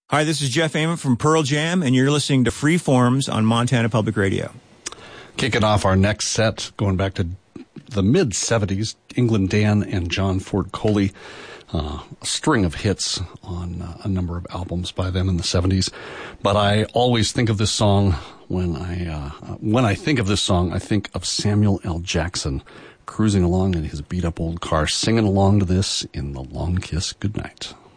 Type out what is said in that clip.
Hi, this is Jeff Ament from Pearl Jam, and you're listening to Freeforms on Montana Public Radio. Kicking off our next set, going back to the mid-'70s, England Dan and John Ford Coley, a string of hits on a number of albums by them in the 70s. But I always think of this song, when I think of this song, I think of Samuel L. Jackson cruising along in his beat-up old car, singing along to this in The Long Kiss Goodnight.